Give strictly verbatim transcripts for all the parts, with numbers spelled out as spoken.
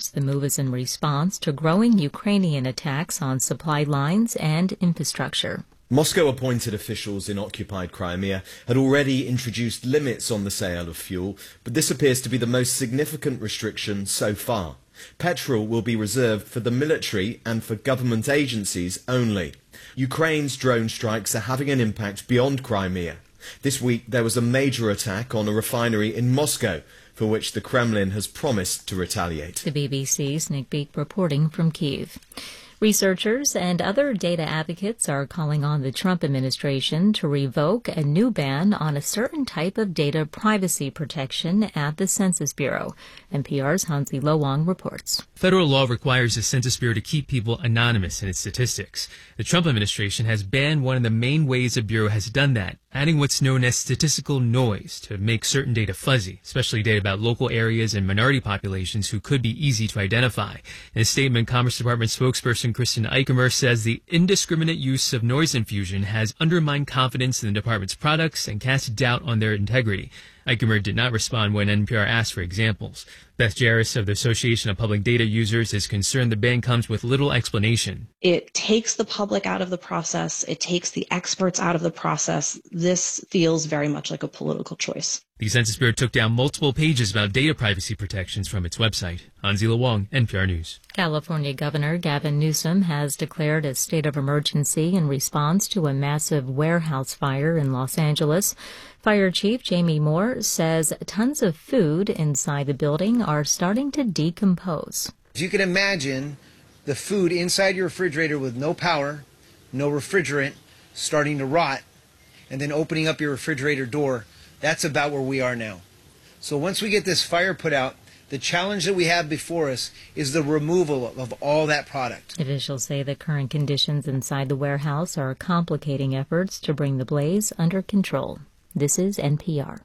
reports the move is in response to growing Ukrainian attacks on supply lines and infrastructure. Moscow-appointed officials in occupied Crimea had already introduced limits on the sale of fuel, but this appears to be the most significant restriction so far. Petrol will be reserved for the military and for government agencies only. Ukraine's drone strikes are having an impact beyond Crimea. This week there was a major attack on a refinery in Moscow, for which the Kremlin has promised to retaliate. The B B C's Nick Beek reporting from Kyiv. Researchers and other data advocates are calling on the Trump administration to revoke a new ban on a certain type of data privacy protection at the Census Bureau. N P R's Hansi Lowong reports. Federal law requires the Census Bureau to keep people anonymous in its statistics. The Trump administration has banned one of the main ways the Bureau has done that, adding what's known as statistical noise to make certain data fuzzy, especially data about local areas and minority populations who could be easy to identify. In a statement, Commerce Department spokesperson Kristen Eichemer says the indiscriminate use of noise infusion has undermined confidence in the department's products and cast doubt on their integrity. Eichemer did not respond when N P R asked for examples. Beth Jarris of the Association of Public Data Users is concerned the ban comes with little explanation. It takes the public out of the process. It takes the experts out of the process. This feels very much like a political choice. The Census Bureau took down multiple pages about data privacy protections from its website. Hansi Lowong, N P R News. California Governor Gavin Newsom has declared a state of emergency in response to a massive warehouse fire in Los Angeles. Fire Chief Jamie Moore says tons of food inside the building are starting to decompose. If you can imagine the food inside your refrigerator with no power, no refrigerant, starting to rot, and then opening up your refrigerator door, that's about where we are now. So once we get this fire put out, the challenge that we have before us is the removal of all that product. Officials say the current conditions inside the warehouse are complicating efforts to bring the blaze under control. This is N P R.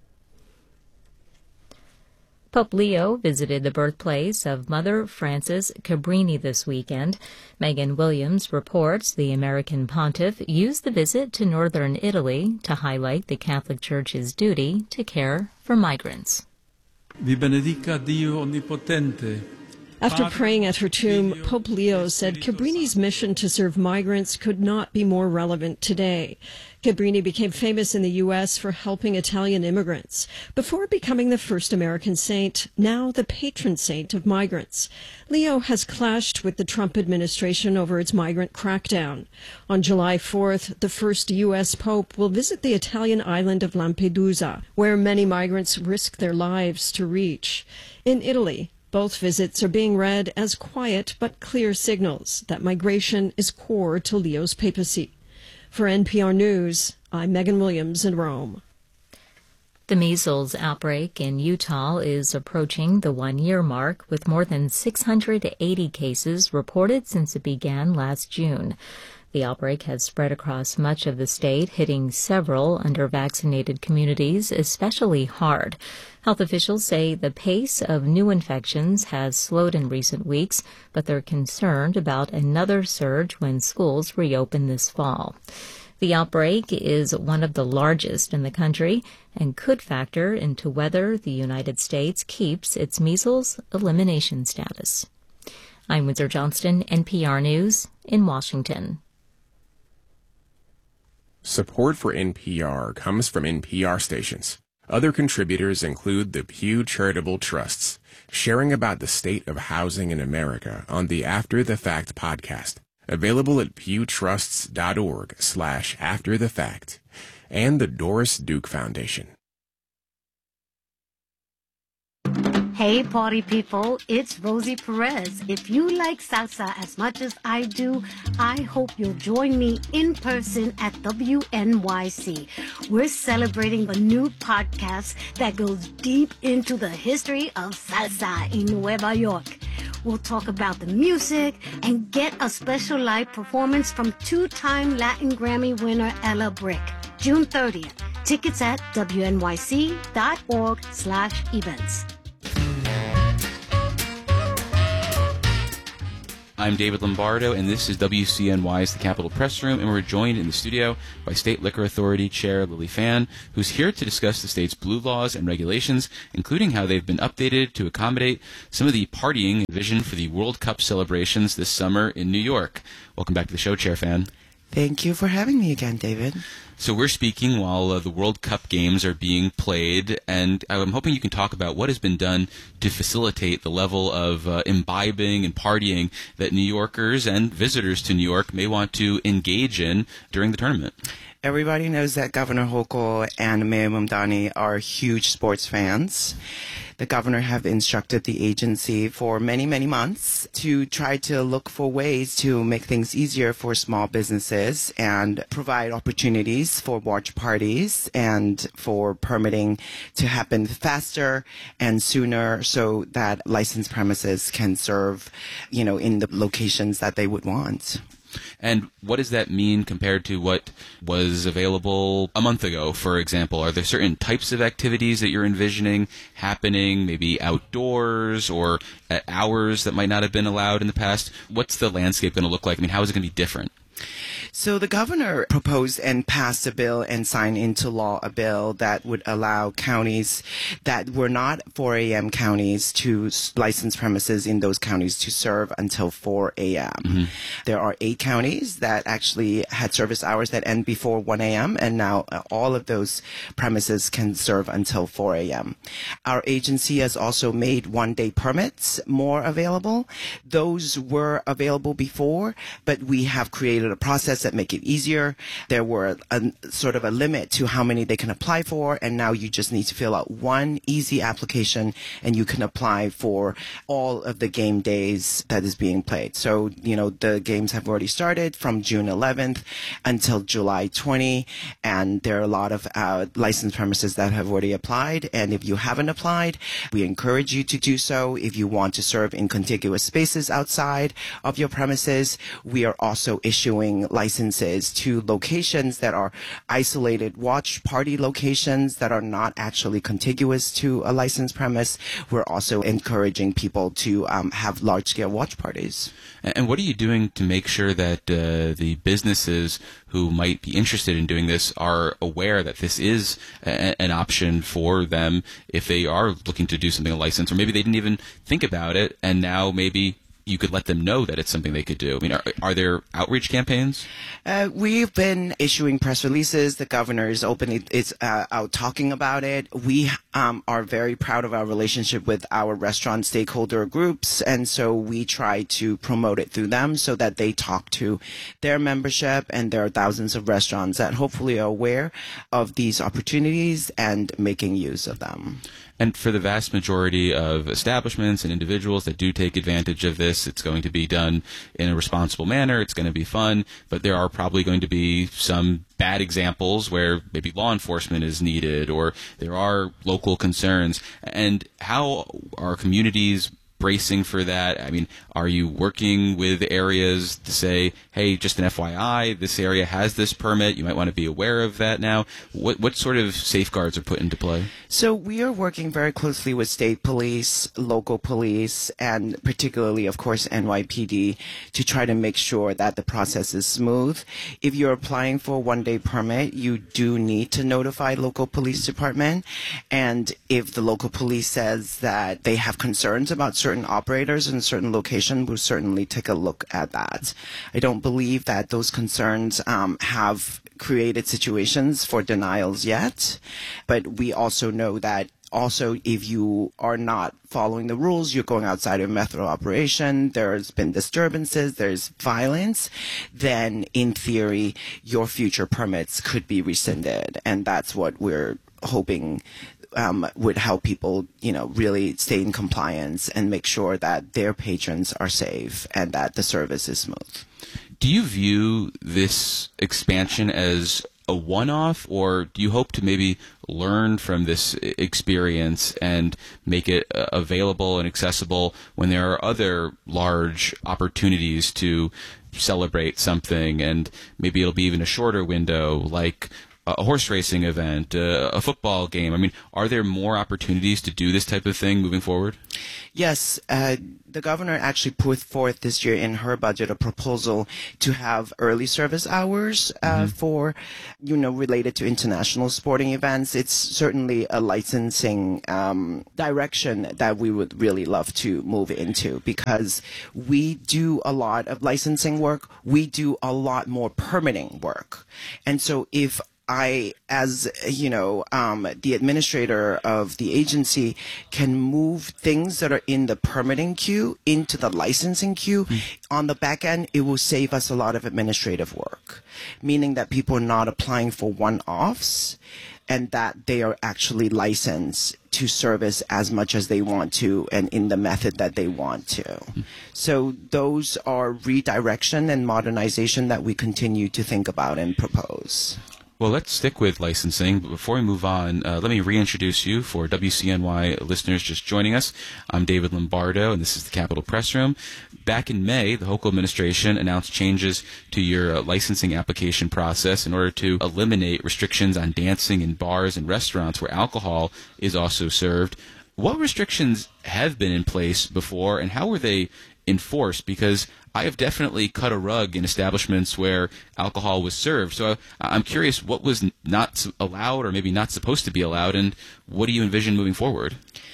Pope Leo visited the birthplace of Mother Frances Cabrini this weekend. Megan Williams reports the American pontiff used the visit to northern Italy to highlight the Catholic Church's duty to care for migrants. Vi benedica Dio Onnipotente. After praying at her tomb, Pope Leo said Cabrini's mission to serve migrants could not be more relevant today. Cabrini became famous in the U S for helping Italian immigrants, before becoming the first American saint, now the patron saint of migrants. Leo has clashed with the Trump administration over its migrant crackdown. On July fourth, the first U S pope will visit the Italian island of Lampedusa, where many migrants risk their lives to reach. In Italy, both visits are being read as quiet but clear signals that migration is core to Leo's papacy. For N P R News, I'm Megan Williams in Rome. The measles outbreak in Utah is approaching the one-year mark, with more than six hundred eighty cases reported since it began last June. The outbreak has spread across much of the state, hitting several under-vaccinated communities especially hard. Health officials say the pace of new infections has slowed in recent weeks, but they're concerned about another surge when schools reopen this fall. The outbreak is one of the largest in the country and could factor into whether the United States keeps its measles elimination status. I'm Windsor Johnston, N P R News in Washington. Support for N P R comes from N P R stations. Other contributors include the Pew Charitable Trusts, sharing about the state of housing in America on the After the Fact podcast, available at pewtrusts.org slash after the fact, and the Doris Duke Foundation. Hey party people, it's Rosie Perez. If you like salsa as much as I do, I hope you'll join me in person at W N Y C. We're celebrating a new podcast that goes deep into the history of salsa in Nueva York. We'll talk about the music and get a special live performance from two-time Latin Grammy winner Ella Brick. June thirtieth. Tickets at W N Y C dot org slash events. I'm David Lombardo, and this is W C N Y's The Capitol Press Room, and we're joined in the studio by State Liquor Authority Chair Lily Fan, who's here to discuss the state's blue laws and regulations, including how they've been updated to accommodate some of the partying envisioned for the World Cup celebrations this summer in New York. Welcome back to the show, Chair Fan. Thank you for having me again, David. So we're speaking while uh, the World Cup games are being played, and I'm hoping you can talk about what has been done to facilitate the level of uh, imbibing and partying that New Yorkers and visitors to New York may want to engage in during the tournament. Everybody knows that Governor Hochul and Mayor Mamdani are huge sports fans. The governor have instructed the agency for many, many months to try to look for ways to make things easier for small businesses and provide opportunities for watch parties and for permitting to happen faster and sooner so that licensed premises can serve, you know, in the locations that they would want. And what does that mean compared to what was available a month ago, for example? Are there certain types of activities that you're envisioning happening, maybe outdoors or at hours that might not have been allowed in the past? What's the landscape going to look like? I mean, how is it going to be different? So the governor proposed and passed a bill and signed into law a bill that would allow counties that were not four a.m. counties to license premises in those counties to serve until four a.m. Mm-hmm. There are eight counties that actually had service hours that end before one a.m. and now all of those premises can serve until four a.m. Our agency has also made one-day permits more available. Those were available before, but we have created a process that make it easier. There were a, sort of a limit to how many they can apply for, and now you just need to fill out one easy application and you can apply for all of the game days that is being played. So, you know, the games have already started from June eleventh until July twentieth, and there are a lot of uh, licensed premises that have already applied, and if you haven't applied, we encourage you to do so. If you want to serve in contiguous spaces outside of your premises, we are also issuing licenses to locations that are isolated watch party locations that are not actually contiguous to a licensed premise. We're also encouraging people to um, have large-scale watch parties. And what are you doing to make sure that uh, the businesses who might be interested in doing this are aware that this is a- an option for them if they are looking to do something a license, or maybe they didn't even think about it, and now maybe you could let them know that it's something they could do? I mean, are, are there outreach campaigns? Uh, we've been issuing press releases. The governor is open, is uh, out talking about it. We um, are very proud of our relationship with our restaurant stakeholder groups, and so we try to promote it through them so that they talk to their membership, and there are thousands of restaurants that hopefully are aware of these opportunities and making use of them. And for the vast majority of establishments and individuals that do take advantage of this, it's going to be done in a responsible manner. It's going to be fun, but there are probably going to be some bad examples where maybe law enforcement is needed or there are local concerns. And how are communities bracing for that? I mean, are you working with areas to say, hey, just an F Y I, this area has this permit, you might want to be aware of that now? What what sort of safeguards are put into play? So we are working very closely with state police, local police, and particularly, of course, N Y P D to try to make sure that the process is smooth. If you're applying for a one-day permit, you do need to notify local police department. And if the local police says that they have concerns about certain operators in certain locations, we'll certainly take a look at that. I don't believe that those concerns um, have created situations for denials yet, but we also know that also, if you are not following the rules, you're going outside of method of operation, there's been disturbances, there's violence, then in theory, your future permits could be rescinded. And that's what we're hoping Um, would help people, you know, really stay in compliance and make sure that their patrons are safe and that the service is smooth. Do you view this expansion as a one-off, or do you hope to maybe learn from this experience and make it uh, available and accessible when there are other large opportunities to celebrate something, and maybe it'll be even a shorter window, like a horse racing event, uh, a football game? I mean, are there more opportunities to do this type of thing moving forward? Yes, uh, the governor actually put forth this year in her budget a proposal to have early service hours uh, mm-hmm. for, you know, related to international sporting events. It's certainly a licensing um, direction that we would really love to move into, because we do a lot of licensing work. We do a lot more permitting work. And so if I, as, you know, um, the administrator of the agency, can move things that are in the permitting queue into the licensing queue, mm. on the back end, it will save us a lot of administrative work, meaning that people are not applying for one-offs and that they are actually licensed to service as much as they want to and in the method that they want to. Mm. So those are redirection and modernization that we continue to think about and propose. Well, let's stick with licensing, but before we move on, uh, let me reintroduce you for W C N Y listeners just joining us. I'm David Lombardo, and this is the Capitol Press Room. Back in May, the Hochul administration announced changes to your uh, licensing application process in order to eliminate restrictions on dancing in bars and restaurants where alcohol is also served. What restrictions have been in place before, and how were they enforced? Because I have definitely cut a rug in establishments where alcohol was served. So I'm curious what was not allowed or maybe not supposed to be allowed, and what do you envision moving forward?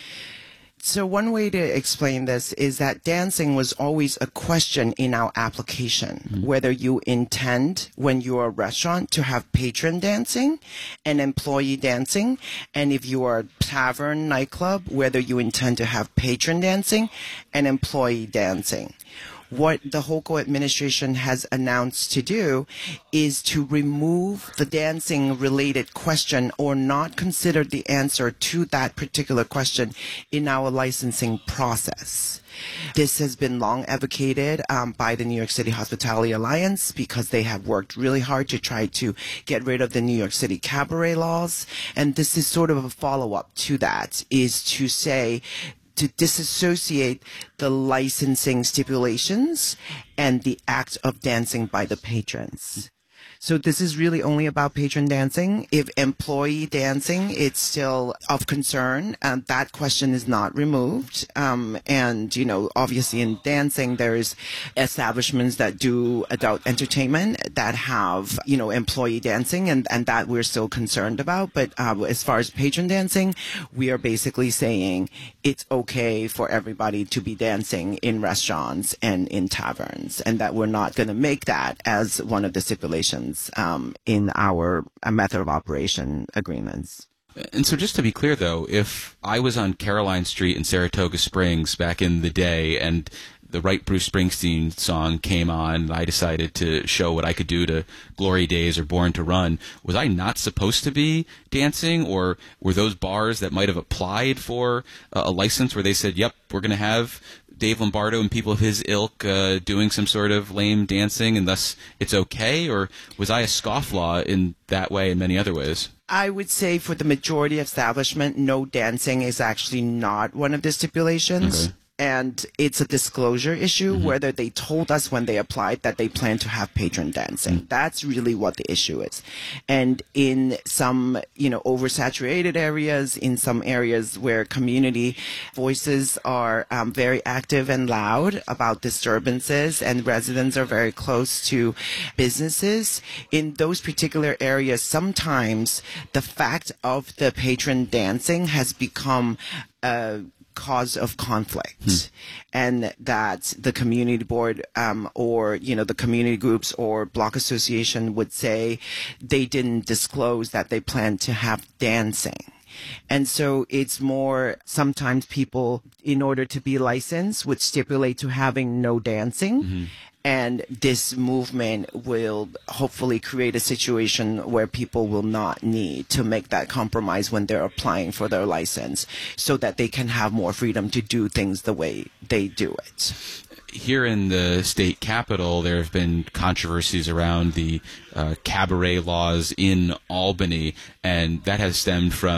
So one way to explain this is that dancing was always a question in our application, mm-hmm. whether you intend when you're a restaurant to have patron dancing and employee dancing, and if you are a tavern, nightclub, whether you intend to have patron dancing and employee dancing. What the Hochul administration has announced to do is to remove the dancing-related question or not consider the answer to that particular question in our licensing process. This has been long advocated um, by the New York City Hospitality Alliance, because they have worked really hard to try to get rid of the New York City cabaret laws. And this is sort of a follow-up to that, is to say, to disassociate the licensing stipulations and the act of dancing by the patrons. So this is really only about patron dancing. If employee dancing, it's still of concern. Um, that question is not removed. Um, and, you know, obviously in dancing, there's establishments that do adult entertainment that have, you know, employee dancing, and, and that we're still concerned about. But uh, as far as patron dancing, we are basically saying it's okay for everybody to be dancing in restaurants and in taverns, and that we're not going to make that as one of the stipulations Um, in our uh, method of operation agreements. And so just to be clear, though, if I was on Caroline Street in Saratoga Springs back in the day and the right Bruce Springsteen song came on and I decided to show what I could do to Glory Days or Born to Run, was I not supposed to be dancing? Or were those bars that might have applied for a license where they said, yep, we're going to have Dave Lombardo and people of his ilk uh, doing some sort of lame dancing, and thus it's okay? Or was I a scofflaw in that way and many other ways? I would say for the majority of establishment, no dancing is actually not one of the stipulations. Okay. And it's a disclosure issue, mm-hmm. whether they told us when they applied that they plan to have patron dancing. Mm-hmm. That's really what the issue is. And in some, you know, oversaturated areas, in some areas where community voices are um, very active and loud about disturbances, and residents are very close to businesses, in those particular areas, sometimes the fact of the patron dancing has become a cause of conflict, hmm. and that the community board um, or, you know, the community groups or block association would say they didn't disclose that they plan to have dancing. And so it's more, sometimes people, in order to be licensed, would stipulate to having no dancing. Mm-hmm. And this movement will hopefully create a situation where people will not need to make that compromise when they're applying for their license, so that they can have more freedom to do things the way they do it. Here in the state capitol, there have been controversies around the uh, cabaret laws in Albany, and that has stemmed from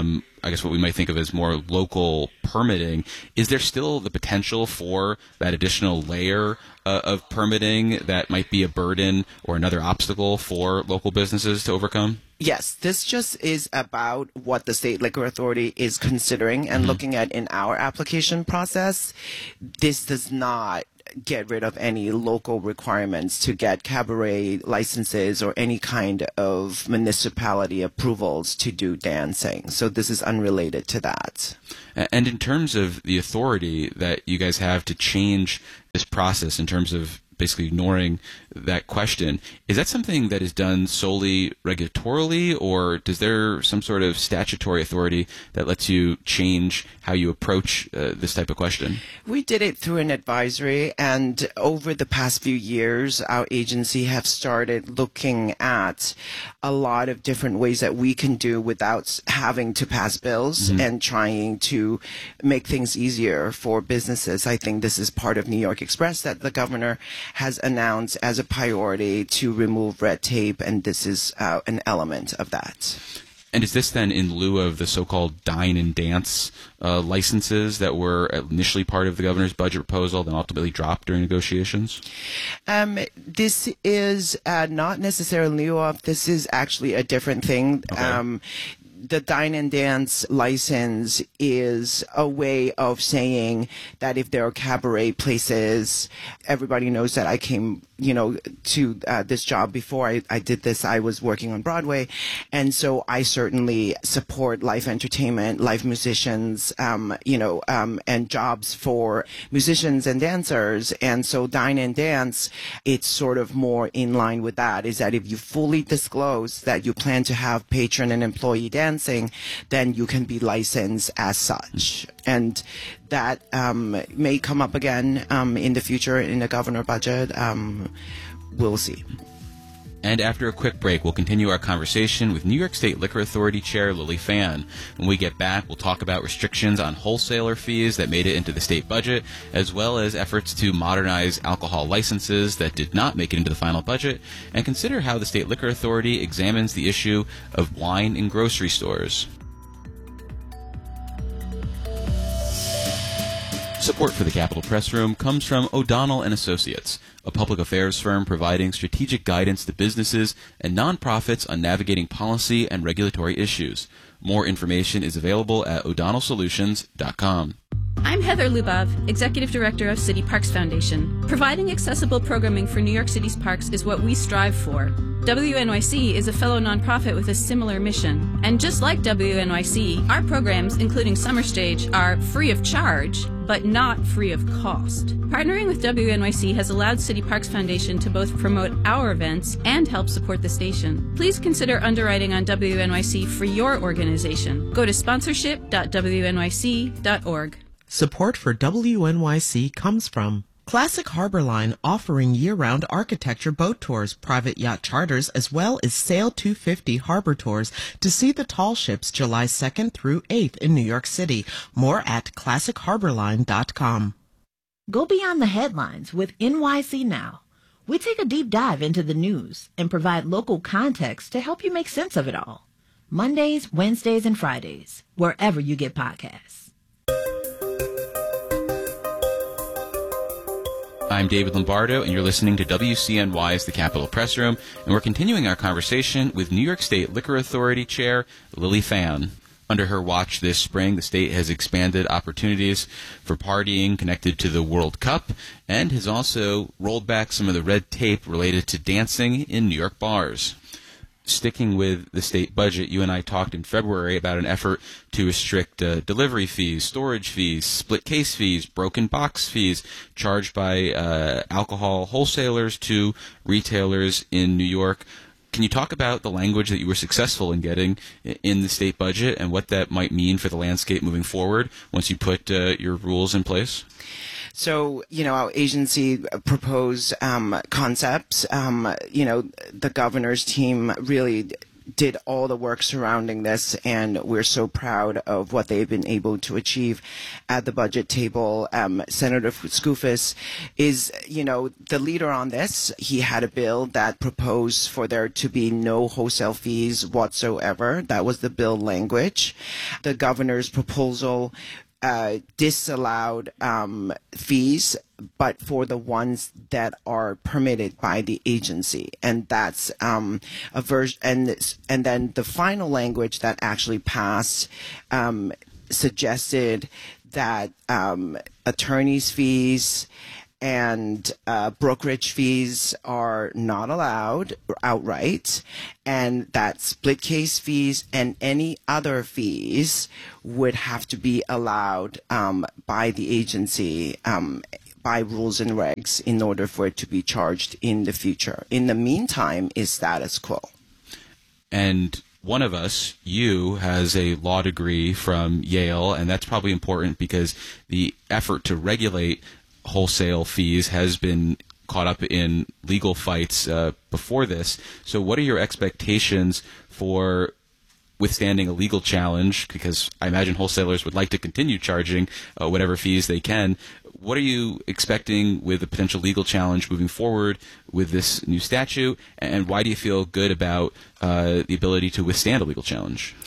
I guess what we might think of as more local permitting, is there still the potential for that additional layer uh, of permitting that might be a burden or another obstacle for local businesses to overcome? Yes, this just is about what the State Liquor Authority is considering and mm-hmm. looking at in our application process. This does not get rid of any local requirements to get cabaret licenses or any kind of municipality approvals to do dancing. So this is unrelated to that. And in terms of the authority that you guys have to change this process in terms of basically ignoring that question, is that something that is done solely regulatorily, or does there some sort of statutory authority that lets you change how you approach uh, this type of question? We did it through an advisory, and over the past few years, our agency have started looking at a lot of different ways that we can do without having to pass bills mm-hmm. and trying to make things easier for businesses. I think this is part of New York Express that the governor has announced as a priority to remove red tape, and this is uh, an element of that. And is this then in lieu of the so-called dine and dance uh, licenses that were initially part of the governor's budget proposal, then ultimately dropped during negotiations? Um, this is uh, not necessarily lieu of. This is actually a different thing. Okay. Um, the dine and dance license is a way of saying that if there are cabaret places, everybody knows that I came, you know, to uh, this job before I, I did this. I was working on Broadway. And so I certainly support live entertainment, live musicians, um, you know, um, and jobs for musicians and dancers. And so dine and dance, it's sort of more in line with that, is that if you fully disclose that you plan to have patron and employee dance, then you can be licensed as such. And that um, may come up again um, in the future in the governor budget. Um, we'll see. And after a quick break, we'll continue our conversation with New York State Liquor Authority Chair Lily Fan. When we get back, we'll talk about restrictions on wholesaler fees that made it into the state budget, as well as efforts to modernize alcohol licenses that did not make it into the final budget, and consider how the State Liquor Authority examines the issue of wine in grocery stores. Support for the Capitol Press Room comes from O'Donnell and Associates, a public affairs firm providing strategic guidance to businesses and nonprofits on navigating policy and regulatory issues. More information is available at o'donnell solutions dot com. I'm Heather Lubov, Executive Director of City Parks Foundation. Providing accessible programming for New York City's parks is what we strive for. W N Y C is a fellow nonprofit with a similar mission. And just like W N Y C, our programs, including Summer Stage, are free of charge, but not free of cost. Partnering with W N Y C has allowed City Parks Foundation to both promote our events and help support the station. Please consider underwriting on W N Y C for your organization. Go to sponsorship dot w n y c dot org. Support for W N Y C comes from Classic Harbor Line, offering year-round architecture boat tours, private yacht charters, as well as Sail two fifty harbor tours to see the tall ships July second through eighth in New York City. More at classic harbor line dot com. Go beyond the headlines with N Y C Now. We take a deep dive into the news and provide local context to help you make sense of it all. Mondays, Wednesdays, and Fridays, wherever you get podcasts. I'm David Lombardo, and you're listening to W C N Y's The Capitol Press Room, and we're continuing our conversation with New York State Liquor Authority Chair Lily Fan. Under her watch this spring, the state has expanded opportunities for partying connected to the World Cup and has also rolled back some of the red tape related to dancing in New York bars. Sticking with the state budget, you and I talked in February about an effort to restrict uh, delivery fees, storage fees, split case fees, broken box fees charged by uh, alcohol wholesalers to retailers in New York. Can you talk about the language that you were successful in getting in the state budget and what that might mean for the landscape moving forward once you put uh, your rules in place? So, you know, our agency proposed um, concepts. Um, you know, the governor's team really did all the work surrounding this, and we're so proud of what they've been able to achieve at the budget table. Um, Senator Skoufis is, you know, the leader on this. He had a bill that proposed for there to be no wholesale fees whatsoever. That was the bill language. The governor's proposal Uh, disallowed um, fees, but for the ones that are permitted by the agency, and that's um, a version. And and then the final language that actually passed um, suggested that um, attorneys' fees and uh, brokerage fees are not allowed outright, and that split case fees and any other fees would have to be allowed um, by the agency um, by rules and regs in order for it to be charged in the future. In the meantime, is status quo. And one of us, you, has a law degree from Yale, and that's probably important because the effort to regulate wholesale fees has been caught up in legal fights uh, before this. So what are your expectations for withstanding a legal challenge? Because I imagine wholesalers would like to continue charging uh, whatever fees they can. What are you expecting with a potential legal challenge moving forward with this new statute? And why do you feel good about uh, the ability to withstand a legal challenge?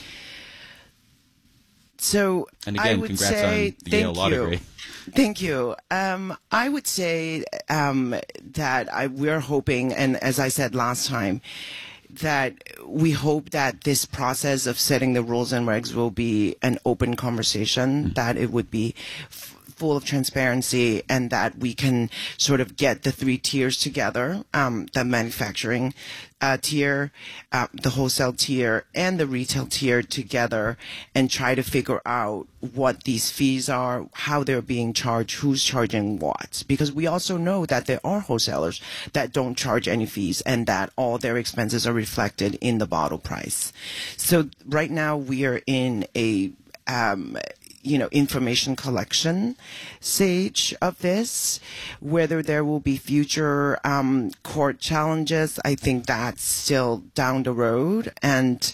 So and again, I would congrats say, on the Yale law degree. Thank you. Um, I would say um, that I, we're hoping, and as I said last time, that we hope that this process of setting the rules and regs will be an open conversation, mm-hmm. that it would be f- full of transparency, and that we can sort of get the three tiers together, um, the manufacturing uh, tier, uh, the wholesale tier, and the retail tier together, and try to figure out what these fees are, how they're being charged, who's charging what. Because we also know that there are wholesalers that don't charge any fees, and that all their expenses are reflected in the bottle price. So right now we are in a um, you know, information collection stage of this. Whether there will be future um, court challenges, I think that's still down the road. And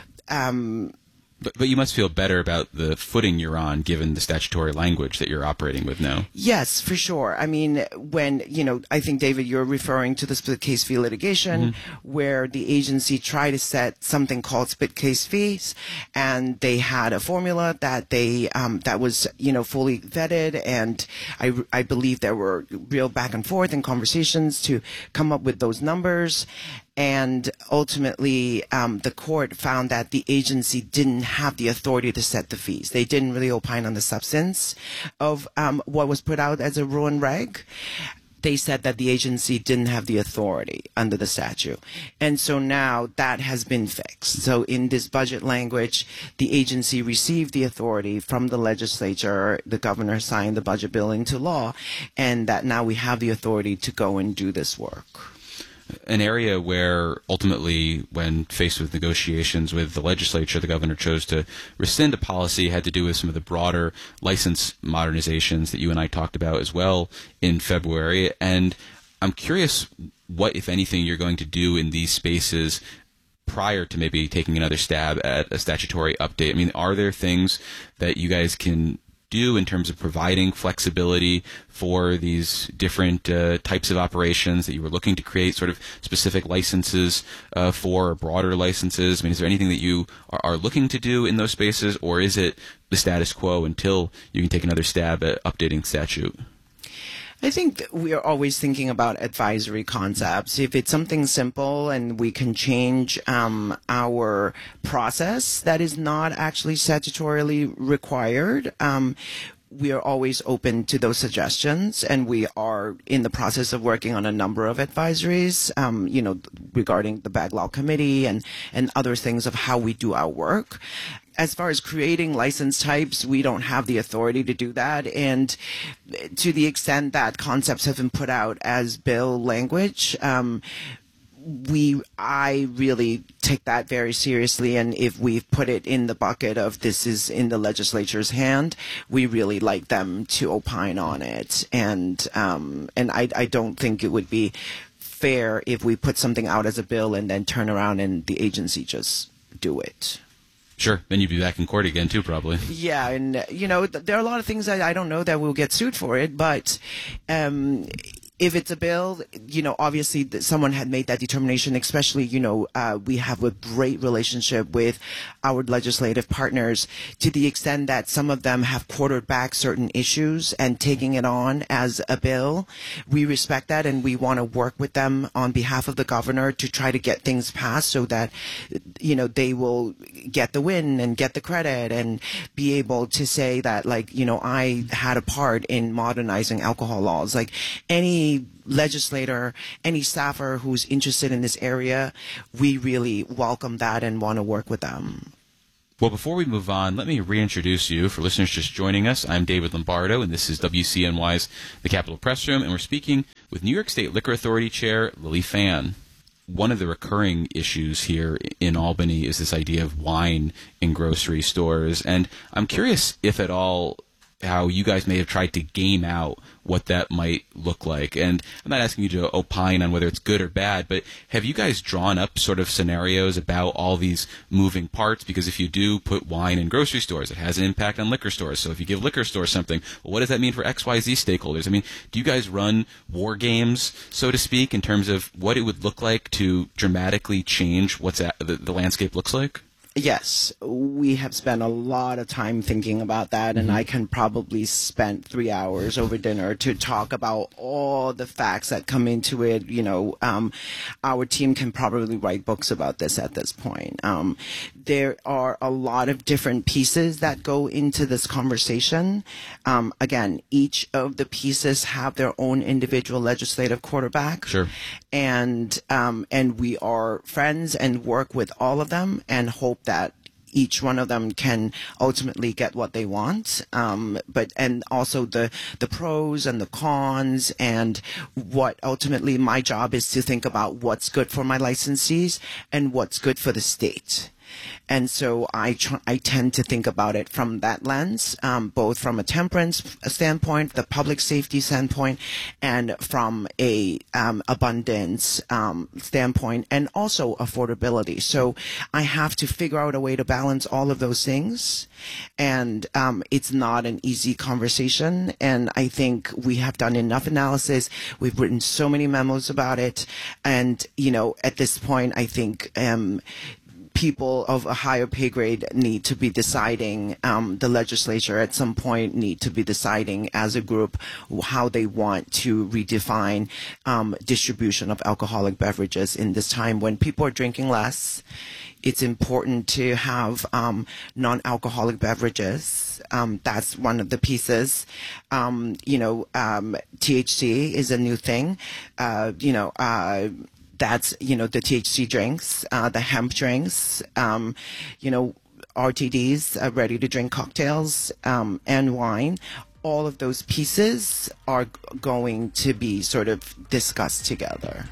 um, But, but you must feel better about the footing you're on, given the statutory language that you're operating with now. Yes, for sure. I mean, when, you know, I think, David, you're referring to the split case fee litigation, mm-hmm. where the agency tried to set something called split case fees, and they had a formula that they, um, that was, you know, fully vetted, and I, I believe there were real back and forth and conversations to come up with those numbers. And ultimately, um, the court found that the agency didn't have the authority to set the fees. They didn't really opine on the substance of um, what was put out as a rule and reg. They said that the agency didn't have the authority under the statute. And so now that has been fixed. So in this budget language, the agency received the authority from the legislature. The governor signed the budget bill into law, and that now we have the authority to go and do this work. An area where ultimately, when faced with negotiations with the legislature, the governor chose to rescind a policy had to do with some of the broader license modernizations that you and I talked about as well in February. And I'm curious what, if anything, you're going to do in these spaces prior to maybe taking another stab at a statutory update. I mean, are there things that you guys can do in terms of providing flexibility for these different uh, types of operations that you were looking to create sort of specific licenses uh, for, or broader licenses? I mean, is there anything that you are, are looking to do in those spaces, or is it the status quo until you can take another stab at updating statute? I think we are always thinking about advisory concepts. If it's something simple and we can change um, our process that is not actually statutorily required, um, we are always open to those suggestions, and we are in the process of working on a number of advisories, um, you know, regarding the Bag Law Committee and, and other things of how we do our work. As far as creating license types, we don't have the authority to do that. And to the extent that concepts have been put out as bill language, um, we, I really take that very seriously. And if we've put it in the bucket of this is in the legislature's hand, we really like them to opine on it. And, um, and I, I don't think it would be fair if we put something out as a bill and then turn around and the agency just do it. Sure. Then you'd be back in court again, too, probably. Yeah, and, uh, you know, th- there are a lot of things that I don't know that we'll get sued for it, but um, if it's a bill, you know, obviously th- someone had made that determination, especially, you know, uh, we have a great relationship with our legislative partners to the extent that some of them have quartered back certain issues and taking it on as a bill. We respect that, and we want to work with them on behalf of the governor to try to get things passed so that, you know, they will get the win and get the credit and be able to say that, like, you know, I had a part in modernizing alcohol laws. Like, any legislator, any staffer who's interested in this area, we really welcome that and want to work with them. Well, before we move on, let me reintroduce you. For listeners just joining us, I'm David Lombardo, and this is W C N Y's The Capitol Press Room, and we're speaking with New York State Liquor Authority Chair Lily Fan. One of the recurring issues here in Albany is this idea of wine in grocery stores, and I'm curious if at all how you guys may have tried to game out what that might look like. And I'm not asking you to opine on whether it's good or bad, but have you guys drawn up sort of scenarios about all these moving parts? Because if you do put wine in grocery stores, it has an impact on liquor stores. So if you give liquor stores something, well, what does that mean for X Y Z stakeholders? I mean, do you guys run war games, so to speak, in terms of what it would look like to dramatically change what's at, the, the landscape looks like? Yes, we have spent a lot of time thinking about that, and mm-hmm. I can probably spend three hours over dinner to talk about all the facts that come into it. You know, um, our team can probably write books about this at this point. Um, there are a lot of different pieces that go into this conversation. Um, again, each of the pieces have their own individual legislative quarterback. Sure. And, um, and we are friends and work with all of them and hope that each one of them can ultimately get what they want. Um, but, and also the, the pros and the cons, and what ultimately my job is to think about what's good for my licensees and what's good for the state. And so I tr- I tend to think about it from that lens, um, both from a temperance standpoint, the public safety standpoint, and from a um, abundance um, standpoint, and also affordability. So I have to figure out a way to balance all of those things, and um, it's not an easy conversation. And I think we have done enough analysis. We've written so many memos about it, and you know, at this point, I think. Um, people of a higher pay grade need to be deciding, um, the legislature at some point need to be deciding as a group how they want to redefine um, distribution of alcoholic beverages in this time when people are drinking less. It's important to have um, non-alcoholic beverages. Um, that's one of the pieces. Um, you know, um, T H C is a new thing. Uh, you know, uh, That's, you know, the T H C drinks, uh, the hemp drinks, um, you know, R T Ds, uh, ready to drink cocktails, um, and wine. All of those pieces are g- going to be sort of discussed together.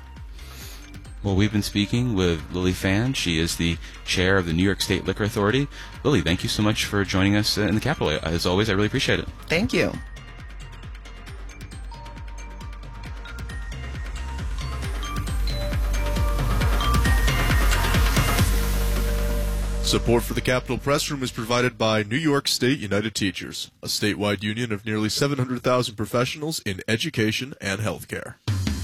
Well, we've been speaking with Lily Fan. She is the chair of the New York State Liquor Authority. Lily, thank you so much for joining us in the Capitol. As always, I really appreciate it. Thank you. Support for the Capitol Press Room is provided by New York State United Teachers, a statewide union of nearly seven hundred thousand professionals in education and healthcare.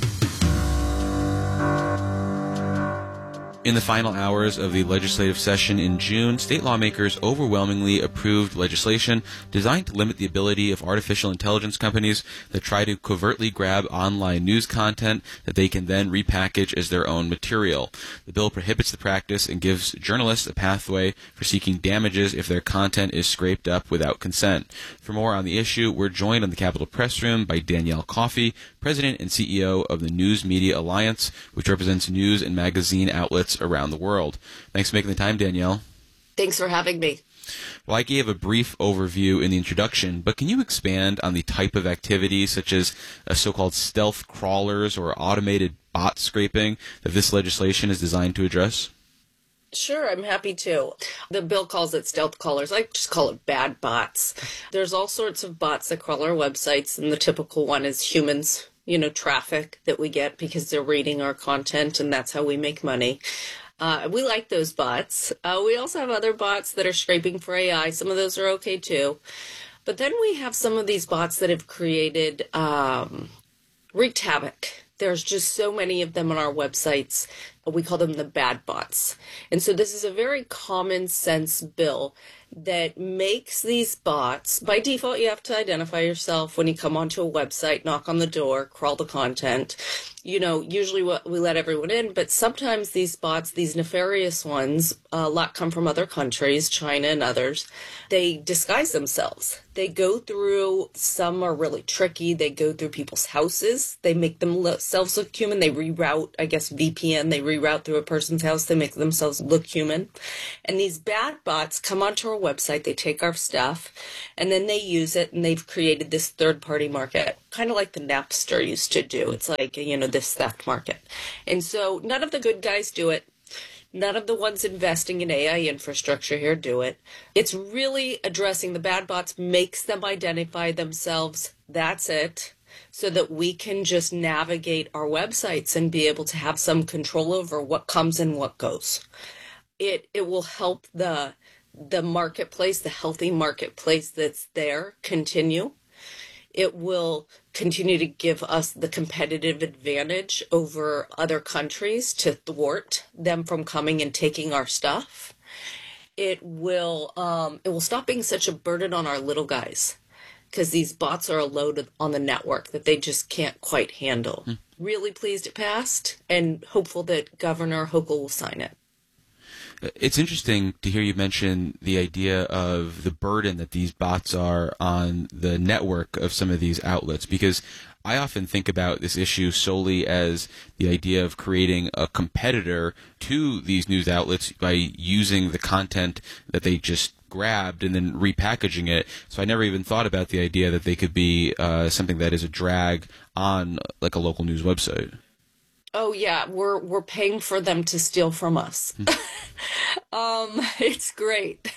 In the final hours of the legislative session in June, state lawmakers overwhelmingly approved legislation designed to limit the ability of artificial intelligence companies that try to covertly grab online news content that they can then repackage as their own material. The bill prohibits the practice and gives journalists a pathway for seeking damages if their content is scraped up without consent. For more on the issue, we're joined on the Capitol Press Room by Danielle Coffey, President and C E O of the News Media Alliance, which represents news and magazine outlets around the world. Thanks for making the time, Danielle. Thanks for having me. Well, I gave a brief overview in the introduction, but can you expand on the type of activities such as uh, so-called stealth crawlers or automated bot scraping that this legislation is designed to address? Sure, I'm happy to. The bill calls it stealth crawlers. I just call it bad bots. There's all sorts of bots that crawl our websites, and the typical one is humans, you know, traffic that we get because they're reading our content, and that's how we make money. Uh, we like those bots. Uh, we also have other bots that are scraping for A I. Some of those are okay too. But then we have some of these bots that have created, um, wreaked havoc. There's just so many of them on our websites. We call them the bad bots. And so this is a very common sense bill that makes these bots, by default, you have to identify yourself when you come onto a website, knock on the door, crawl the content. You know, usually we let everyone in, but sometimes these bots, these nefarious ones, a lot come from other countries, China and others, they disguise themselves. They go through, some are really tricky, they go through people's houses, they make themselves look human, they reroute, I guess V P N, they reroute through a person's house, they make themselves look human. And these bad bots come onto our website, they take our stuff, and then they use it, and they've created this third-party market, kind of like the Napster used to do. It's like, you know, this theft market. And so none of the good guys do it. None of the ones investing in A I infrastructure here do it. It's really addressing the bad bots, makes them identify themselves. That's it. So that we can just navigate our websites and be able to have some control over what comes and what goes. It it will help the the marketplace, the healthy marketplace that's there, continue. It will continue to give us the competitive advantage over other countries to thwart them from coming and taking our stuff. It will um, it will stop being such a burden on our little guys, because these bots are a load on the network that they just can't quite handle. Hmm. Really pleased it passed, and hopeful that Governor Hochul will sign it. It's interesting to hear you mention the idea of the burden that these bots are on the network of some of these outlets, because I often think about this issue solely as the idea of creating a competitor to these news outlets by using the content that they just grabbed and then repackaging it. So I never even thought about the idea that they could be uh, something that is a drag on like a local news website. Oh yeah, we're we're paying for them to steal from us. um, it's great.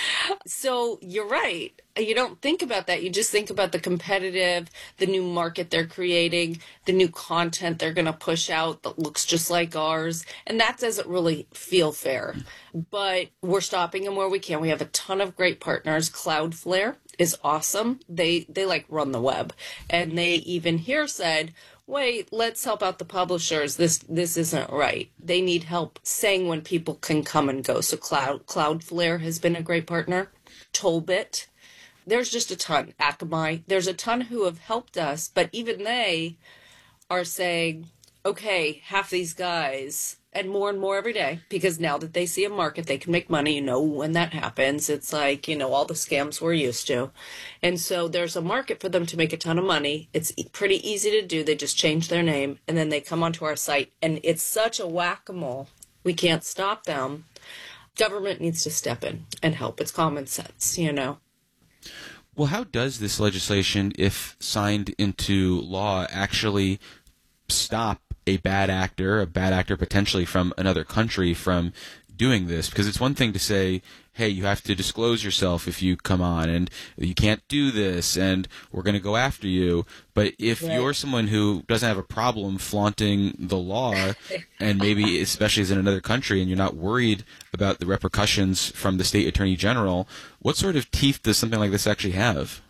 So you're right. You don't think about that. You just think about the competitive, the new market they're creating, the new content they're going to push out that looks just like ours. And that doesn't really feel fair. But we're stopping them where we can. We have a ton of great partners. Cloudflare is awesome. They they like run the web. And they even here said, wait, let's help out the publishers. This this isn't right. They need help saying when people can come and go. So Cloud Cloudflare has been a great partner. Tollbit. There's just a ton. Akamai. There's a ton who have helped us, but even they are saying, okay, half these guys, and more and more every day, because now that they see a market, they can make money. You know, when that happens, it's like, you know, all the scams we're used to. And so there's a market for them to make a ton of money. It's pretty easy to do. They just change their name, and then they come onto our site, and it's such a whack-a-mole. We can't stop them. Government needs to step in and help. It's common sense, you know. Well, how does this legislation, if signed into law, actually stop a bad actor, a bad actor potentially from another country, from doing this? Because it's one thing to say, hey, you have to disclose yourself if you come on, and you can't do this, and we're going to go after you. But if right. you're someone who doesn't have a problem flaunting the law, and maybe especially as in another country, and you're not worried about the repercussions from the state attorney general, what sort of teeth does something like this actually have?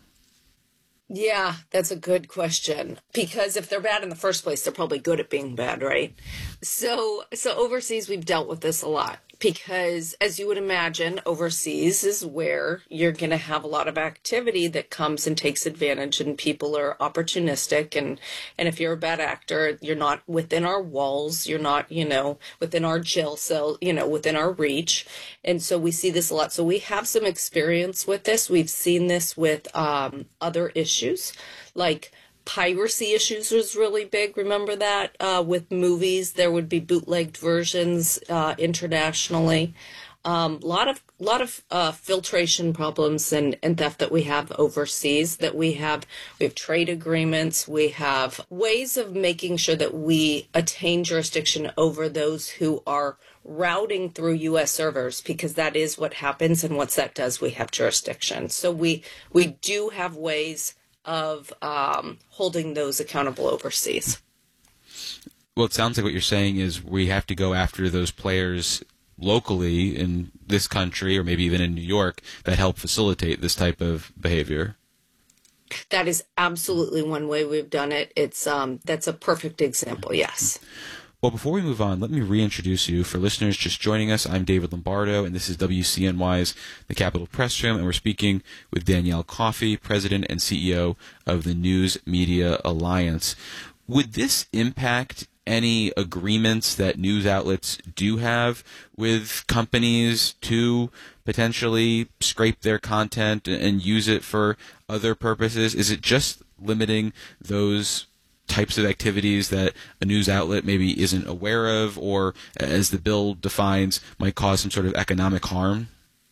Yeah, that's a good question. Because if they're bad in the first place, they're probably good at being bad, right? So, so overseas, we've dealt with this a lot. Because as you would imagine, overseas is where you're going to have a lot of activity that comes and takes advantage, and people are opportunistic. And, and if you're a bad actor, you're not within our walls. You're not, you know, within our jail cell, you know, within our reach. And so we see this a lot. So we have some experience with this. We've seen this with um, other issues, like piracy issues was really big. Remember that uh, with movies, there would be bootlegged versions uh, internationally. A um, lot of lot of uh, filtration problems and, and theft that we have overseas. That we have we have trade agreements. We have ways of making sure that we attain jurisdiction over those who are routing through U S servers, because that is what happens. And once that does, we have jurisdiction. So we we do have ways of um, holding those accountable overseas. Well, it sounds like what you're saying is we have to go after those players locally in this country or maybe even in New York that help facilitate this type of behavior. That is absolutely one way we've done it. It's um, that's a perfect example, yes. Well, before we move on, let me reintroduce you. For listeners just joining us, I'm David Lombardo, and this is W C N Y's The Capitol Press Room, and we're speaking with Danielle Coffey, President and C E O of the News Media Alliance. Would this impact any agreements that news outlets do have with companies to potentially scrape their content and use it for other purposes? Is it just limiting those types of activities that a news outlet maybe isn't aware of, or, as the bill defines, might cause some sort of economic harm?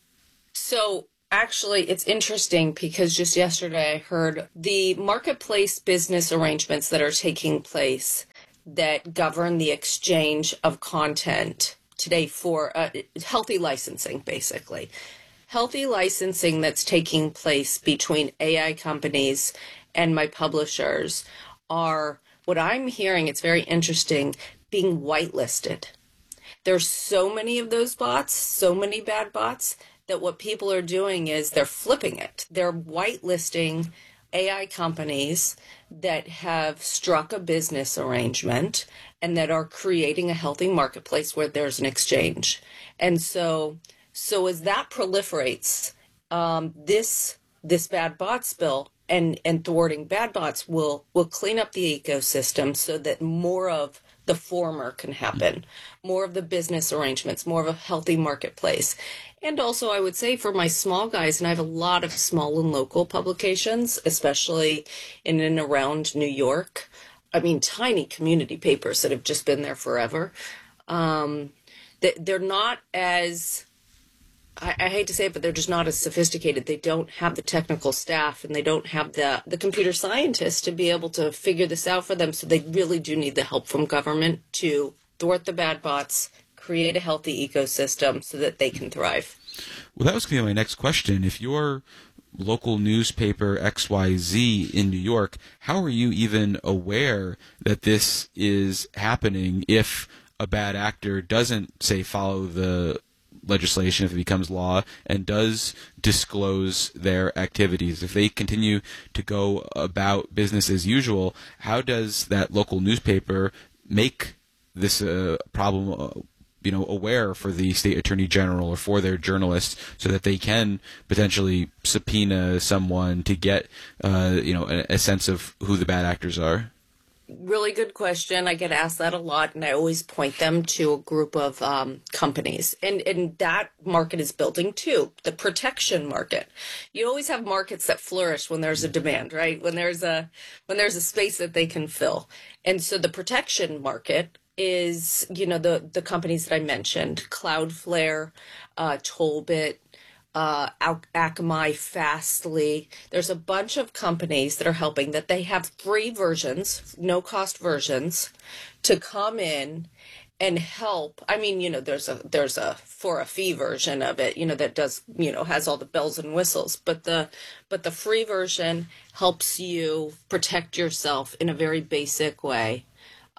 So actually, it's interesting because just yesterday I heard the marketplace business arrangements that are taking place that govern the exchange of content today for uh, healthy licensing, basically. Healthy licensing that's taking place between A I companies and my publishers are, what I'm hearing, it's very interesting, being whitelisted. There's so many of those bots, so many bad bots, that what people are doing is they're flipping it. They're whitelisting A I companies that have struck a business arrangement and that are creating a healthy marketplace where there's an exchange. And so, so as that proliferates, um, this this bad bots bill and and thwarting bad bots will will clean up the ecosystem so that more of the former can happen, more of the business arrangements, more of a healthy marketplace. And also, I would say for my small guys, and I have a lot of small and local publications, especially in and around New York. I mean, tiny community papers that have just been there forever. Um, they, they're not as, I, I hate to say it, but they're just not as sophisticated. They don't have the technical staff and they don't have the, the computer scientists to be able to figure this out for them. So they really do need the help from government to thwart the bad bots, create a healthy ecosystem so that they can thrive. Well, that was going to be my next question. If your local newspaper X Y Z in New York, how are you even aware that this is happening if a bad actor doesn't, say, follow the legislation if it becomes law and does disclose their activities? If they continue to go about business as usual, how does that local newspaper make this uh, problem uh, you know, aware for the state attorney general or for their journalists so that they can potentially subpoena someone to get, uh, you know, a, a sense of who the bad actors are? Really good question. I get asked that a lot, and I always point them to a group of um, companies. And, and that market is building too, the protection market. You always have markets that flourish when there's a demand, right? When there's a when there's a space that they can fill. And so the protection market is, you know, the, the companies that I mentioned, Cloudflare, uh, Tollbit, uh, Akamai, Fastly. There's a bunch of companies that are helping that they have free versions, no cost versions, to come in and help. I mean, you know, there's a there's a for a fee version of it, you know, that does, you know, has all the bells and whistles. But the but the free version helps you protect yourself in a very basic way.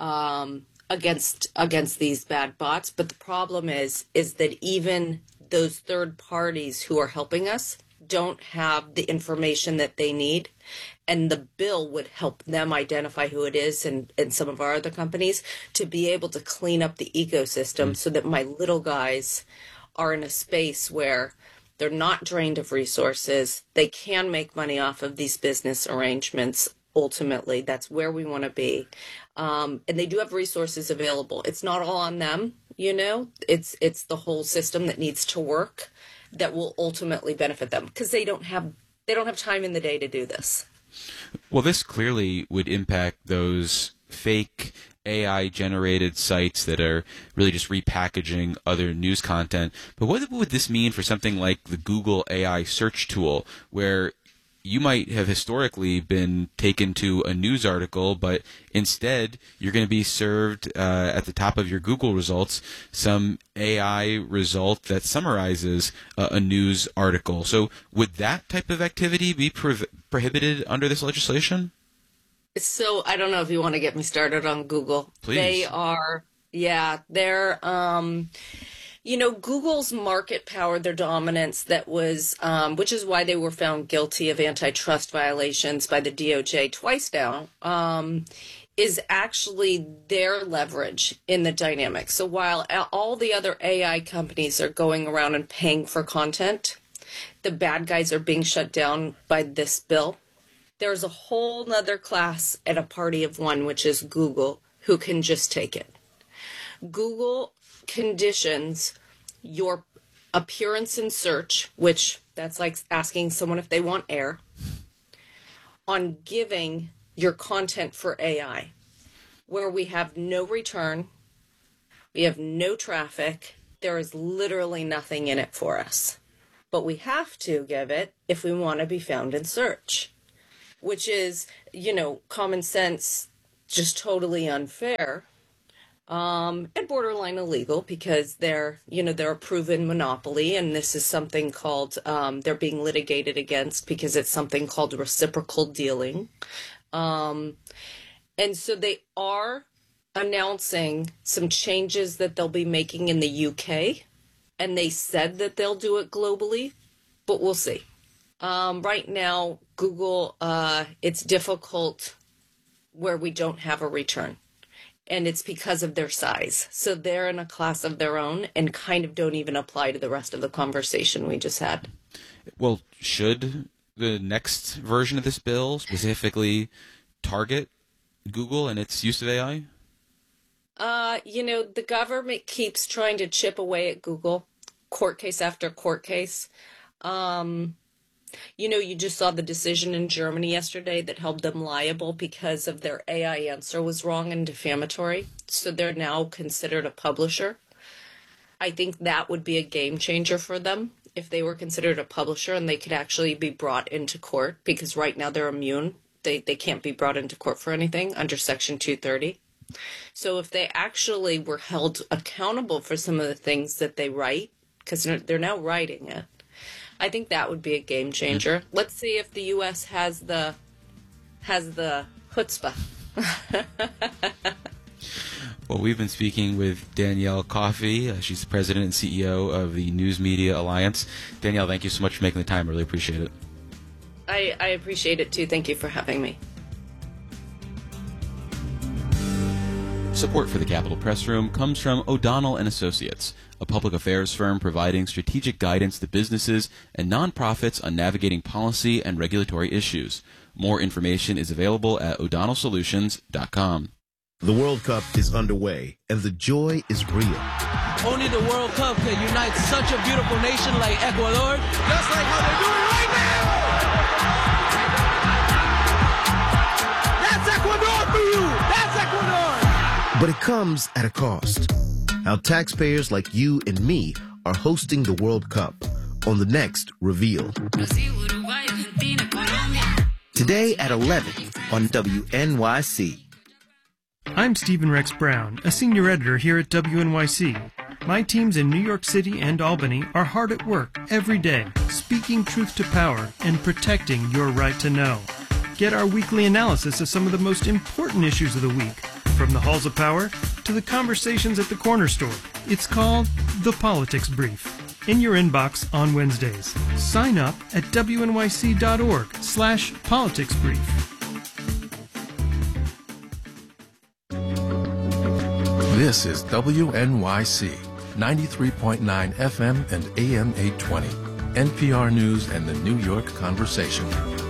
Um, against against these bad bots. But the problem is is that even those third parties who are helping us don't have the information that they need, and the bill would help them identify who it is, and, and some of our other companies, to be able to clean up the ecosystem so that my little guys are in a space where they're not drained of resources. They can make money off of these business arrangements. Ultimately, that's where we want to be. Um, and they do have resources available. It's not all on them, you know. It's it's the whole system that needs to work that will ultimately benefit them, because they don't have they don't have time in the day to do this. Well, this clearly would impact those fake A I-generated sites that are really just repackaging other news content. But what would this mean for something like the Google A I search tool, where you might have historically been taken to a news article, but instead you're going to be served uh, at the top of your Google results some A I result that summarizes uh, a news article. So would that type of activity be pro- prohibited under this legislation? So I don't know if you want to get me started on Google. Please. They are, yeah, they're, um, you know, Google's market power, their dominance that was, um, which is why they were found guilty of antitrust violations by the D O J twice now, um, is actually their leverage in the dynamic. So while all the other A I companies are going around and paying for content, the bad guys are being shut down by this bill. There's a whole nother class at a party of one, which is Google, who can just take it. Google conditions your appearance in search, which that's like asking someone if they want air, on giving your content for A I, where we have no return, we have no traffic, there is literally nothing in it for us. But we have to give it if we want to be found in search, which is, you know, common sense, just totally unfair, um, and borderline illegal because they're, you know, they're a proven monopoly, and this is something called, um, they're being litigated against because it's something called reciprocal dealing. Um, and so they are announcing some changes that they'll be making in the U K, and they said that they'll do it globally, but we'll see. Um, right now, Google, uh, it's difficult where we don't have a return, and it's because of their size. So they're in a class of their own and kind of don't even apply to the rest of the conversation we just had. Well, should the next version of this bill specifically target Google and its use of A I? Uh, you know, the government keeps trying to chip away at Google, court case after court case. Um, you know, you just saw the decision in Germany yesterday that held them liable because of their A I answer was wrong and defamatory. So they're now considered a publisher. I think that would be a game changer for them if they were considered a publisher and they could actually be brought into court, because right now they're immune. They, they can't be brought into court for anything under Section two thirty. So if they actually were held accountable for some of the things that they write, because they're, they're now writing it, I think that would be a game changer. Mm-hmm. Let's see if the U S has the has the chutzpah. Well, we've been speaking with Danielle Coffey. Uh, she's the president and C E O of the News Media Alliance. Danielle, thank you so much for making the time. I really appreciate it. I, I appreciate it, too. Thank you for having me. Support for the Capitol Press Room comes from O'Donnell and Associates, a public affairs firm providing strategic guidance to businesses and nonprofits on navigating policy and regulatory issues. More information is available at o'donnell solutions dot com. The World Cup is underway, and the joy is real. Only the World Cup can unite such a beautiful nation like Ecuador, just like how they're doing right now! That's Ecuador for you! That's Ecuador! But it comes at a cost. How taxpayers like you and me are hosting the World Cup on the next Reveal. Today at eleven on W N Y C. I'm Stephen Rex Brown, a senior editor here at W N Y C. My teams in New York City and Albany are hard at work every day, speaking truth to power and protecting your right to know. Get our weekly analysis of some of the most important issues of the week, from the halls of power to the conversations at the corner store. It's called The Politics Brief, in your inbox on Wednesdays. Sign up at wnyc.org slash politics brief. This is W N Y C, ninety-three point nine F M and A M eight twenty, N P R News and the New York Conversation.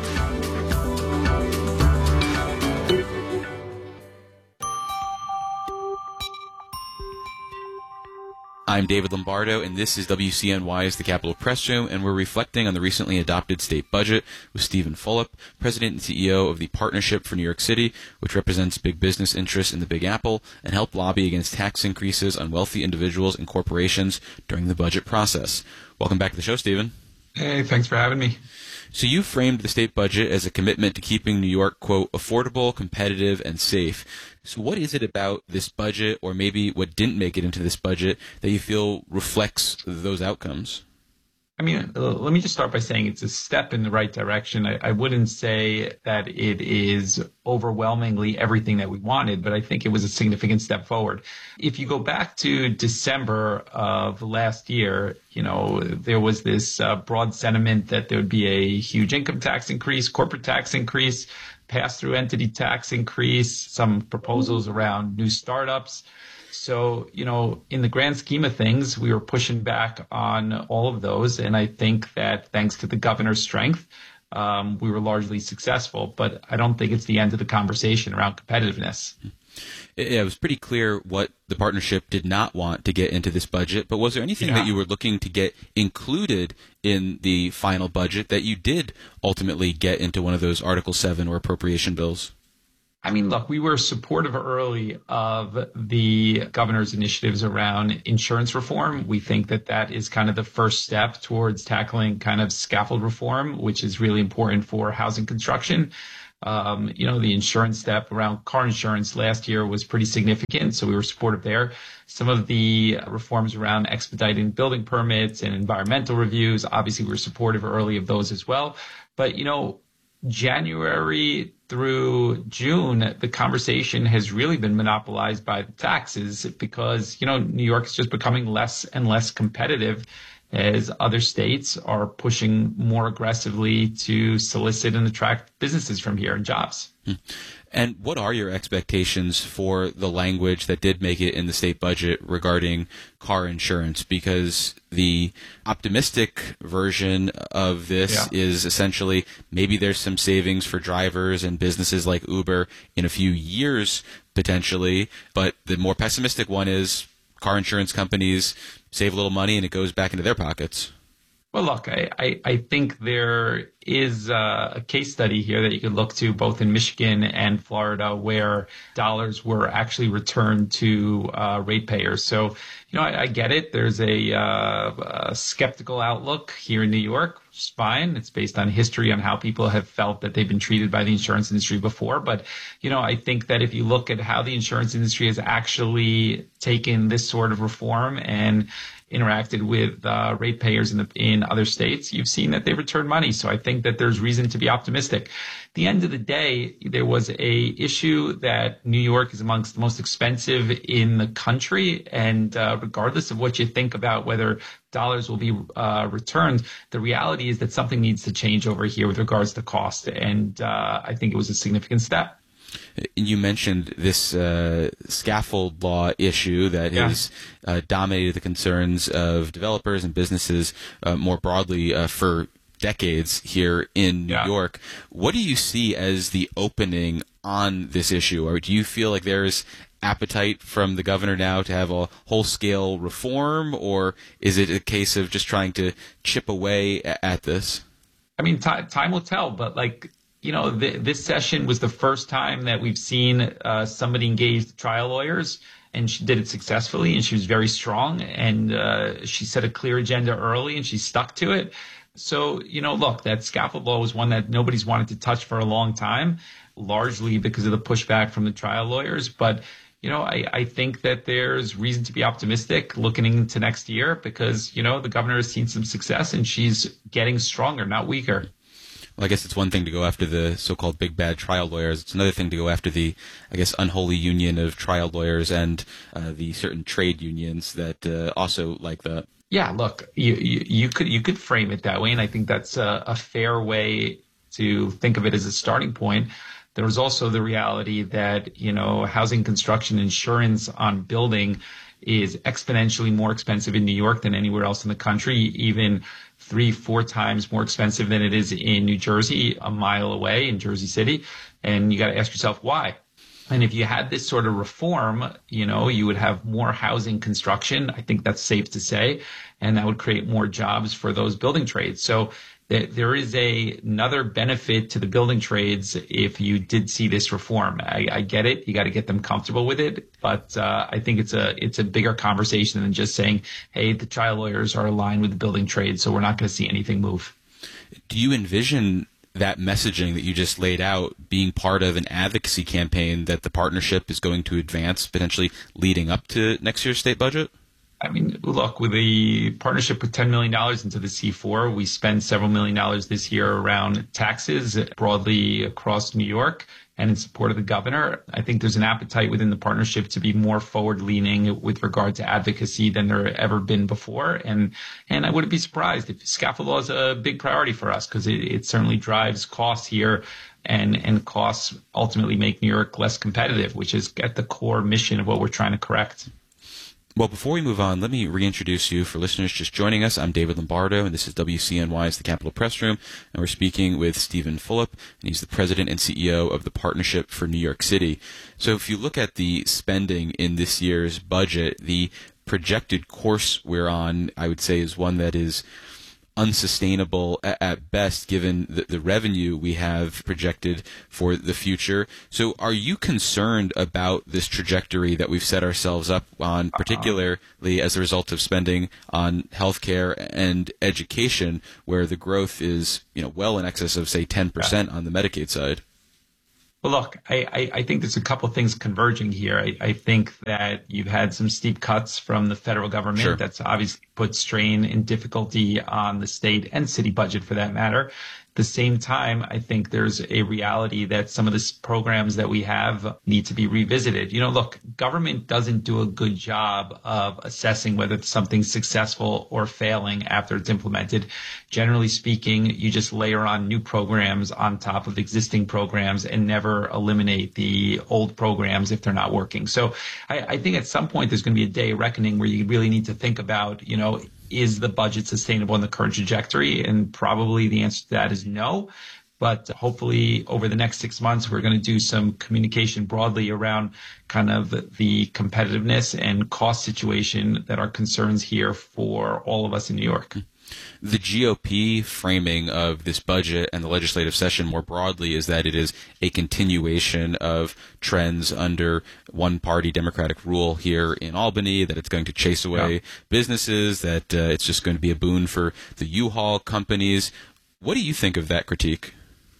I'm David Lombardo, and this is W C N Y's The Capitol Press Room, and we're reflecting on the recently adopted state budget with Stephen Fulop, President and C E O of the Partnership for New York City, which represents big business interests in the Big Apple and helped lobby against tax increases on wealthy individuals and corporations during the budget process. Welcome back to the show, Stephen. Hey, thanks for having me. So you framed the state budget as a commitment to keeping New York, quote, affordable, competitive, and safe. So what is it about this budget, or maybe what didn't make it into this budget, that you feel reflects those outcomes? I mean, let me just start by saying it's a step in the right direction. I, I wouldn't say that it is overwhelmingly everything that we wanted, but I think it was a significant step forward. If you go back to December of last year, you know, there was this uh, broad sentiment that there would be a huge income tax increase, corporate tax increase, pass-through entity tax increase, some proposals around new startups. So, you know, in the grand scheme of things, we were pushing back on all of those. And I think that thanks to the governor's strength, um, we were largely successful. But I don't think it's the end of the conversation around competitiveness. It was pretty clear what the partnership did not want to get into this budget. But was there anything yeah. that you were looking to get included in the final budget that you did ultimately get into one of those Article seven or appropriation bills? I mean, look, we were supportive early of the governor's initiatives around insurance reform. We think that that is kind of the first step towards tackling kind of scaffold reform, which is really important for housing construction. Um, you know, the insurance step around car insurance last year was pretty significant, so we were supportive there. Some of the reforms around expediting building permits and environmental reviews, obviously we were supportive early of those as well. But, you know, January through June, the conversation has really been monopolized by the taxes because, you know, New York is just becoming less and less competitive as other states are pushing more aggressively to solicit and attract businesses from here and jobs. And what are your expectations for the language that did make it in the state budget regarding car insurance? Because the optimistic version of this yeah. is essentially maybe there's some savings for drivers and businesses like Uber in a few years potentially, but the more pessimistic one is car insurance companies save a little money and it goes back into their pockets. Well, look, I, I, I think there is uh, a case study here that you could look to both in Michigan and Florida where dollars were actually returned to uh, ratepayers. So, you know, I, I get it. There's a, uh, a skeptical outlook here in New York, which is fine. It's based on history on how people have felt that they've been treated by the insurance industry before. But, you know, I think that if you look at how the insurance industry has actually taken this sort of reform and interacted with uh, ratepayers in the in other states, you've seen that they return money. So I think that there's reason to be optimistic. At the end of the day, there was a issue that New York is amongst the most expensive in the country, and uh, regardless of what you think about whether dollars will be uh, returned, the reality is that something needs to change over here with regards to cost, and uh, I think it was a significant step. You mentioned this uh, scaffold law issue that yeah. has uh, dominated the concerns of developers and businesses uh, more broadly uh, for decades here in New yeah. York. What do you see as the opening on this issue? Or do you feel like there's appetite from the governor now to have a whole-scale reform, or is it a case of just trying to chip away at this? I mean, t- time will tell, but like, you know, th- this session was the first time that we've seen uh, somebody engage the trial lawyers, and she did it successfully, and she was very strong, and uh, she set a clear agenda early, and she stuck to it. So, you know, look, that scaffold law was one that nobody's wanted to touch for a long time, largely because of the pushback from the trial lawyers. But, you know, I, I think that there's reason to be optimistic looking into next year because, you know, the governor has seen some success, and she's getting stronger, not weaker. Well, I guess it's one thing to go after the so-called big bad trial lawyers. It's another thing to go after the, I guess, unholy union of trial lawyers and uh, the certain trade unions that uh, also like that. Yeah, look, you, you you could you could frame it that way, and I think that's a, a fair way to think of it as a starting point. There was also the reality that, you know, housing construction insurance on building is exponentially more expensive in New York than anywhere else in the country, even three, four times more expensive than it is in New Jersey, a mile away in Jersey City. And you got to ask yourself why. And if you had this sort of reform, you know, you would have more housing construction. I think that's safe to say. And that would create more jobs for those building trades. So there, there is a another benefit to the building trades if you did see this reform. I, I get it. You got to get them comfortable with it. But uh, I think it's a it's a bigger conversation than just saying, hey, the trial lawyers are aligned with the building trade, so we're not going to see anything move. Do you envision that messaging that you just laid out being part of an advocacy campaign that the partnership is going to advance, potentially leading up to next year's state budget? I mean, look, with the partnership with ten million dollars into the C four, we spend several million dollars this year around taxes broadly across New York and in support of the governor. I think there's an appetite within the partnership to be more forward-leaning with regard to advocacy than there ever been before. And and I wouldn't be surprised if scaffold law is a big priority for us, because it, it certainly drives costs here, and, and costs ultimately make New York less competitive, which is at the core mission of what we're trying to correct. Well, before we move on, let me reintroduce you for listeners just joining us. I'm David Lombardo, and this is W C N Y's The Capitol Press Room, and we're speaking with Stephen Fulop, and he's the president and C E O of the Partnership for New York City. So if you look at the spending in this year's budget, the projected course we're on, I would say, is one that is unsustainable at, at best, given the, the revenue we have projected for the future. So are you concerned about this trajectory that we've set ourselves up on, particularly as a result of spending on healthcare and education, where the growth is, you know, well in excess of, say, ten percent on the Medicaid side? Well, look, I, I, I think there's a couple of things converging here. I, I think that you've had some steep cuts from the federal government. Sure. That's obviously put strain and difficulty on the state and city budget, for that matter. At the same time, I think there's a reality that some of the programs that we have need to be revisited. You know, look, government doesn't do a good job of assessing whether something's successful or failing after it's implemented. Generally speaking, you just layer on new programs on top of existing programs and never eliminate the old programs if they're not working. So I, I think at some point there's going to be a day of reckoning where you really need to think about, you know, is the budget sustainable in the current trajectory? And probably the answer to that is no. But hopefully over the next six months, we're going to do some communication broadly around kind of the competitiveness and cost situation that are concerns here for all of us in New York. The G O P framing of this budget and the legislative session more broadly is that it is a continuation of trends under one-party Democratic rule here in Albany, that it's going to chase away yeah. businesses, that uh, it's just going to be a boon for the U-Haul companies. What do you think of that critique?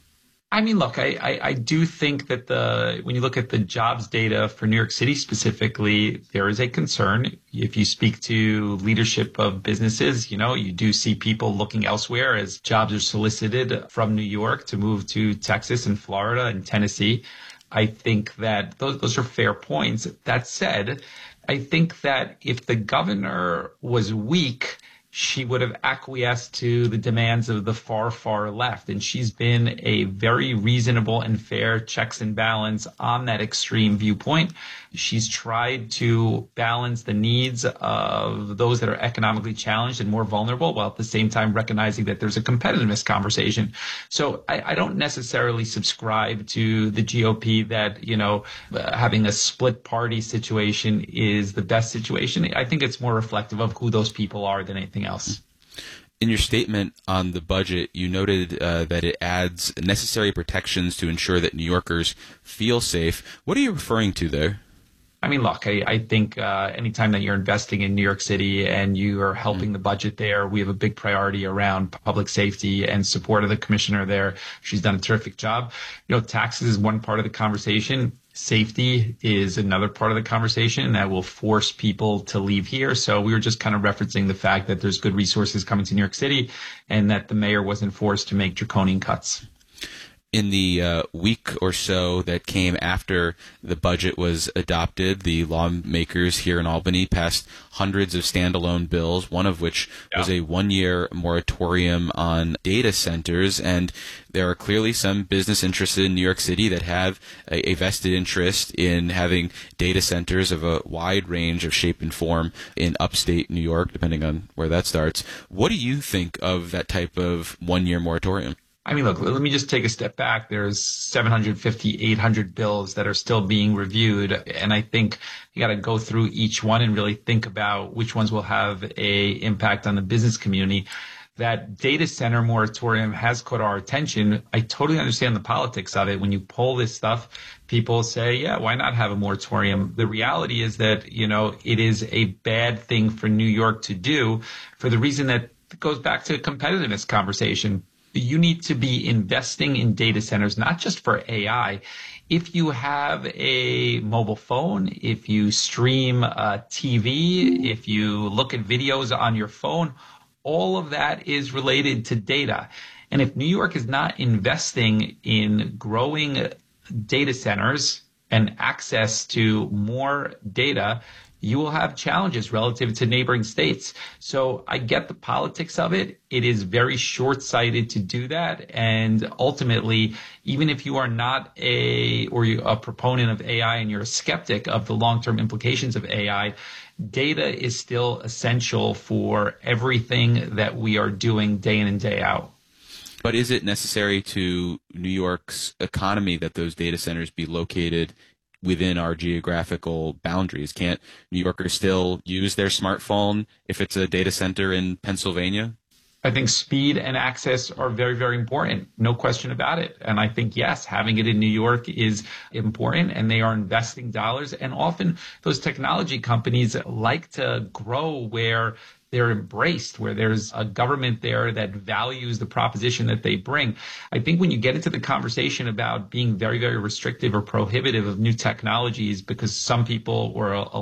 I mean, look, I, I, I do think that the when you look at the jobs data for New York City specifically, there is a concern. If you speak to leadership of businesses, you know, you do see people looking elsewhere as jobs are solicited from New York to move to Texas and Florida and Tennessee. I think that those those are fair points. That said, I think that if the governor was weak, she would have acquiesced to the demands of the far, far left. And she's been a very reasonable and fair checks and balance on that extreme viewpoint. She's tried to balance the needs of those that are economically challenged and more vulnerable, while at the same time recognizing that there's a competitiveness conversation. So I, I don't necessarily subscribe to the G O P that, you know, uh, having a split party situation is the best situation. I think it's more reflective of who those people are than anything else. In your statement on the budget, you noted uh, that it adds necessary protections to ensure that New Yorkers feel safe. What are you referring to there? I mean, look, I, I think uh, anytime that you're investing in New York City and you are helping mm. the budget there, we have a big priority around public safety and support of the commissioner there. She's done a terrific job. You know, taxes is one part of the conversation. Safety is another part of the conversation that will force people to leave here. So we were just kind of referencing the fact that there's good resources coming to New York City and that the mayor wasn't forced to make draconian cuts. In the uh, week or so that came after the budget was adopted, the lawmakers here in Albany passed hundreds of standalone bills, one of which yeah. was a one-year moratorium on data centers. And there are clearly some business interests in New York City that have a, a vested interest in having data centers of a wide range of shape and form in upstate New York, depending on where that starts. What do you think of that type of one-year moratorium? I mean, look, let me just take a step back. There's seven hundred fifty, eight hundred bills that are still being reviewed. And I think you got to go through each one and really think about which ones will have a impact on the business community. that data center moratorium has caught our attention. I totally understand the politics of it. When you poll this stuff, people say, yeah, why not have a moratorium? The reality is that, you know, it is a bad thing for New York to do for the reason that it goes back to a competitiveness conversation. You need to be investing in data centers, not just for A I. If you have a mobile phone, if you stream uh, T V, if you look at videos on your phone, all of that is related to data. And if New York is not investing in growing data centers and access to more data, you will have challenges relative to neighboring states. So I get the politics of it. It is very short-sighted to do that. And ultimately, even if you are not a or you're a proponent of A I and you're a skeptic of the long-term implications of A I, data is still essential for everything that we are doing day in and day out. But is it necessary to New York's economy that those data centers be located within our geographical boundaries? Can't New Yorkers still use their smartphone if it's a data center in Pennsylvania? I think speed and access are very, very important. No question about it. And I think, yes, having it in New York is important, and they are investing dollars. And often those technology companies like to grow where they're embraced, where there's a government there that values the proposition that they bring. I think when you get into the conversation about being very, very restrictive or prohibitive of new technologies because some people or a, a